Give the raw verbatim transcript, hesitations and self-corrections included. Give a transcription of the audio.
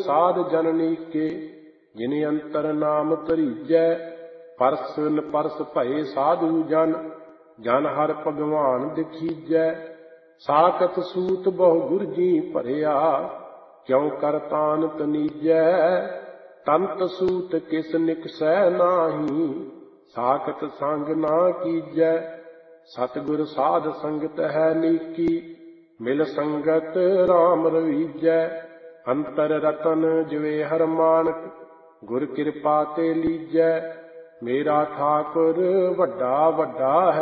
ਸਾਧ ਜਨਨੀ ਕੇ, ਜਿਨ ਅੰਤਰ ਨਾਮ ਧਰੀਜੈ। ਪਰਸ ਨ ਪਰਸ ਭਏ ਸਾਧੂ ਜਨ, ਜਨ ਹਰ ਭਗਵਾਨ ਦਿਖੀਜੈ। ਸਾਕਤ ਸੂਤ ਬਹੁ ਗੁਰ ਜੀ ਭਰਿਆ, ਕਿਉ ਕਰ ਤਾਨ ਤਨੀਜੈ। ਤੰਤ ਸੂਤ ਕਿਸ ਨਿਕਸੈ ਨਾਹੀ, ਸਾਕਤ ਸੰਗ ਨਾ ਕੀਜੈ। ਸਤਿਗੁਰ ਸਾਧ ਸੰਗਤ ਹੈ ਨੀਕੀ, ਮਿਲ ਸੰਗਤ ਰਾਮ ਰਵੀਜੈ। ਅੰਤਰ ਰਤਨ ਜਿਵੇਂ ਹਰ ਮਾਨਕ, ਗੁਰ ਕਿਰਪਾ ਤੇ ਲੀਜੈ। ਮੇਰਾ ਠਾਕੁਰ ਵੱਡਾ ਵੱਡਾ ਹੈ।